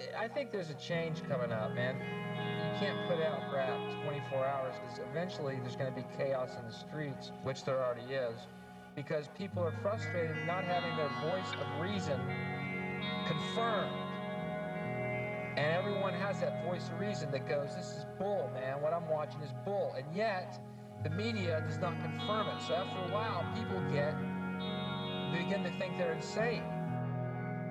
I think there's a change coming up, man. You can't put out crap 24 hours because eventually there's going to be chaos in the streets, which there already is, because people are frustrated not having their voice of reason confirmed. And everyone has that voice of reason that goes, this is bull, man. What I'm watching is bull. And yet, the media does not confirm it. So after a while, people begin to think they're insane.